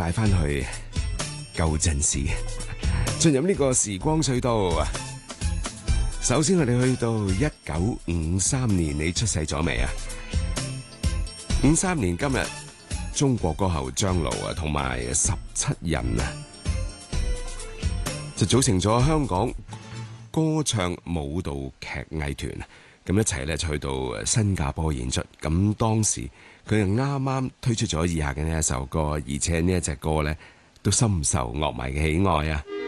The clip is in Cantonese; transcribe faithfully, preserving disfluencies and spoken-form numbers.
帶翻去舊陣時，進入呢個時光隧道。首先我哋去到一九五三年，你出世咗未啊？五三年今日，中國歌后張露啊，同埋十七人啊，就組成咗香港歌唱舞蹈劇藝團，咁一齊咧去到新加坡演出。咁當時佢就啱啱推出咗以下嘅呢一首歌，而且呢一隻歌咧都深受樂迷嘅喜愛啊！